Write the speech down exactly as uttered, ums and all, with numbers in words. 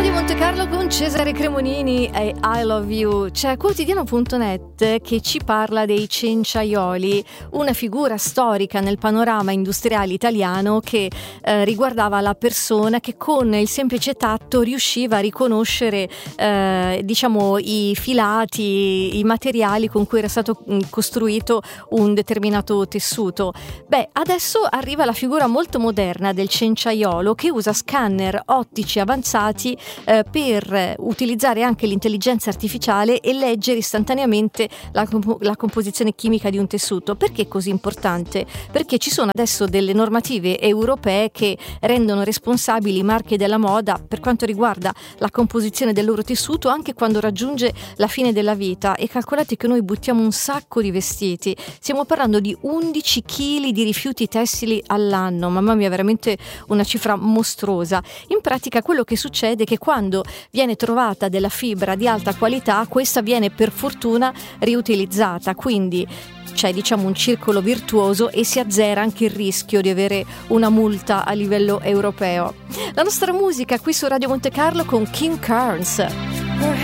Monte Carlo con Cesare Cremonini e I Love You. C'è quotidiano punto net che ci parla dei cenciaioli, una figura storica nel panorama industriale italiano che eh, riguardava la persona che con il semplice tatto riusciva a riconoscere eh, diciamo i filati, i materiali con cui era stato costruito un determinato tessuto. Beh, adesso arriva la figura molto moderna del cenciaiolo che usa scanner ottici avanzati eh, per utilizzare anche l'intelligenza artificiale e leggere istantaneamente la, comp- la composizione chimica di un tessuto. Perché è così importante? Perché ci sono adesso delle normative europee che rendono responsabili i marchi della moda per quanto riguarda la composizione del loro tessuto anche quando raggiunge la fine della vita. E calcolate che noi buttiamo un sacco di vestiti, stiamo parlando di undici chili di rifiuti tessili all'anno, mamma mia, veramente una cifra mostruosa. In pratica quello che succede è che quando viene trovata della fibra di alta qualità, questa viene per fortuna riutilizzata, quindi c'è diciamo un circolo virtuoso e si azzera anche il rischio di avere una multa a livello europeo. La nostra musica qui su Radio Monte Carlo con Kim Carnes.